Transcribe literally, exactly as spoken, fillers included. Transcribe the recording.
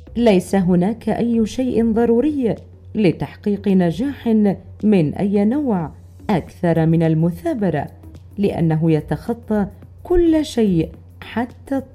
ليس هناك أي شيء ضروري لتحقيق نجاح من أي نوع أكثر من المثابرة، لأنه يتخطى كل شيء حتى